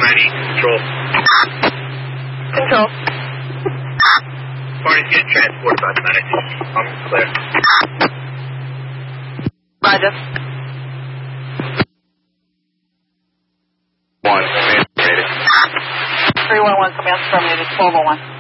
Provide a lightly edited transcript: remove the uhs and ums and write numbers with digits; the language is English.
9 control. Control. Party's getting transported by the medic. I'm clear. Roger. 1, command terminated. 311, command terminated, 1201.